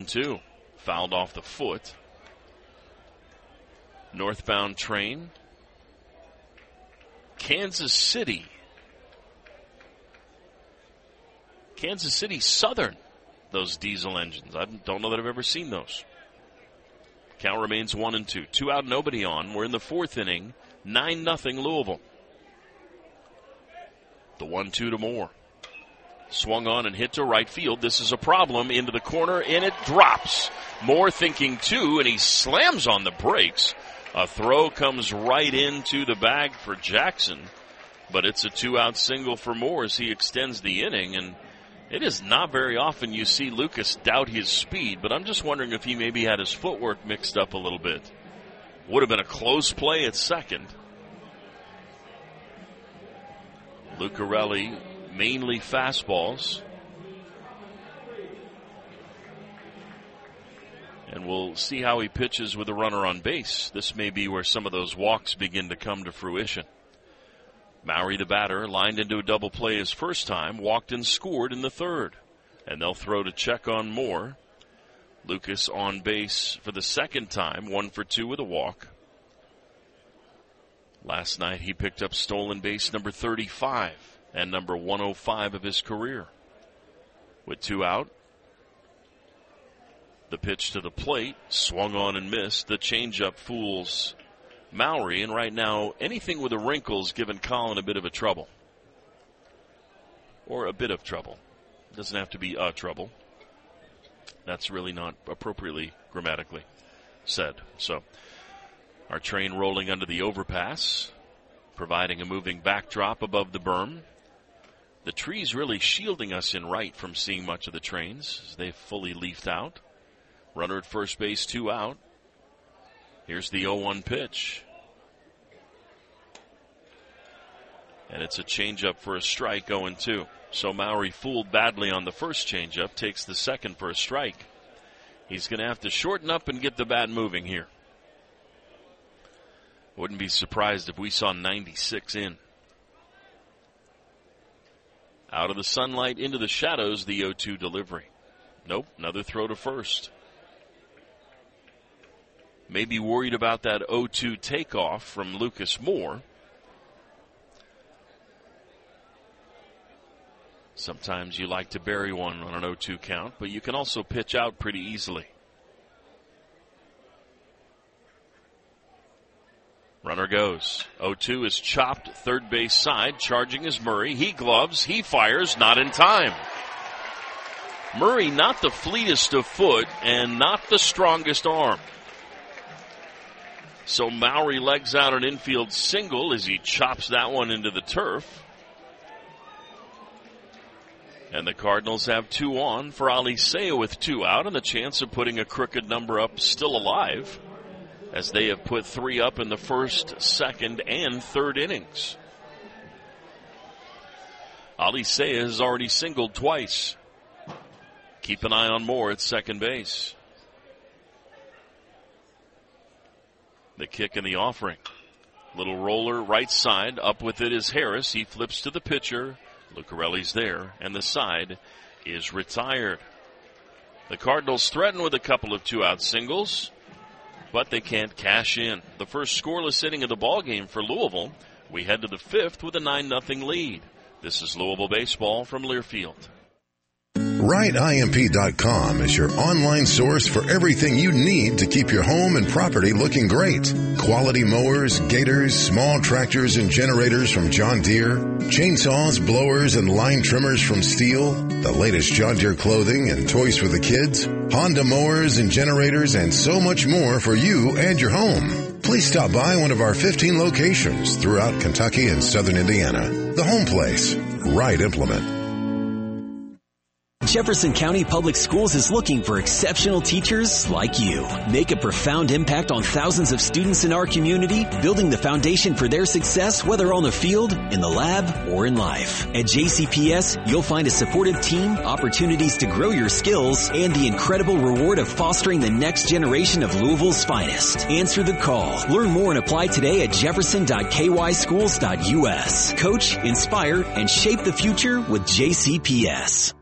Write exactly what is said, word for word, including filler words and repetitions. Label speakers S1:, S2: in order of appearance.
S1: two. Fouled off the foot. Northbound train. Kansas City. Kansas City Southern. Those diesel engines. I don't know that I've ever seen those. Count remains one and two. Two out, nobody on. We're in the fourth inning. Nine nothing Louisville. The one two to Moore. Swung on and hit to right field. This is a problem. Into the corner, and it drops. Moore thinking two, and he slams on the brakes. A throw comes right into the bag for Jackson, but it's a two-out single for Moore as he extends the inning, and it is not very often you see Lucas doubt his speed, but I'm just wondering if he maybe had his footwork mixed up a little bit. Would have been a close play at second. Lucarelli, mainly fastballs. And we'll see how he pitches with a runner on base. This may be where some of those walks begin to come to fruition. Mowry, the batter, lined into a double play his first time, walked and scored in the third. And they'll throw to check on Moore. Lucas on base for the second time, one for two with a walk. Last night he picked up stolen base number thirty-five and number one oh five of his career. With two out, the pitch to the plate, swung on and missed. The changeup fools Mowry, and right now anything with a wrinkle is giving Colin a bit of a trouble. Or a bit of trouble. Doesn't have to be a trouble. That's really not appropriately grammatically said. So, our train rolling under the overpass, providing a moving backdrop above the berm. The trees really shielding us in right from seeing much of the trains as they've fully leafed out. Runner at first base, two out. Here's the oh one pitch. And it's a changeup for a strike, oh and two. So Mowry fooled badly on the first changeup, takes the second for a strike. He's going to have to shorten up and get the bat moving here. Wouldn't be surprised if we saw ninety-six in. Out of the sunlight into the shadows, the oh two delivery. Nope, another throw to first. Maybe worried about that oh two takeoff from Lucas Moore. Sometimes you like to bury one on an oh two count, but you can also pitch out pretty easily. Runner goes. oh two is chopped third base side. Charging is Murray. He gloves. He fires. Not in time. Murray not the fleetest of foot and not the strongest arm. So Mowry legs out an infield single as he chops that one into the turf. And the Cardinals have two on for Alicea with two out and the chance of putting a crooked number up still alive, as they have put three up in the first, second, and third innings. Alicea has already singled twice. Keep an eye on Moore at second base. The kick and the offering. Little roller right side. Up with it is Harris. He flips to the pitcher. Lucarelli's there, and the side is retired. The Cardinals threaten with a couple of two-out singles, but they can't cash in. The first scoreless inning of the ballgame for Louisville. We head to the fifth with a nine nothing lead. This is Louisville baseball from Learfield.
S2: Right I M P dot com is your online source for everything you need to keep your home and property looking great. Quality mowers, gators, small tractors and generators from John Deere, chainsaws, blowers, and line trimmers from Steel, the latest John Deere clothing and toys for the kids, Honda mowers and generators, and so much more for you and your home. Please stop by one of our fifteen locations throughout Kentucky and southern Indiana. The home place, Right Implement.
S3: Jefferson County Public Schools is looking for exceptional teachers like you. Make a profound impact on thousands of students in our community, building the foundation for their success, whether on the field, in the lab, or in life. At J C P S, you'll find a supportive team, opportunities to grow your skills, and the incredible reward of fostering the next generation of Louisville's finest. Answer the call. Learn more and apply today at jefferson dot k y schools dot u s. Coach, inspire, and shape the future with J C P S.